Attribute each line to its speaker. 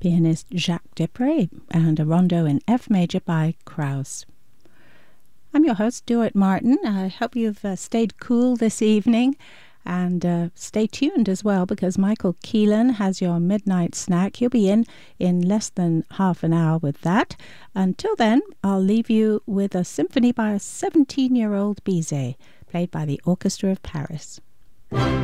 Speaker 1: pianist Jacques Desprez, and a rondo in F major by Krauss. I'm your host, Stuart Martin. I hope you've stayed cool this evening, and stay tuned as well, because Michael Keelan has your midnight snack. He'll be in less than half an hour with that. Until then, I'll leave you with a symphony by a 17-year-old Bizet, played by the Orchestra of Paris.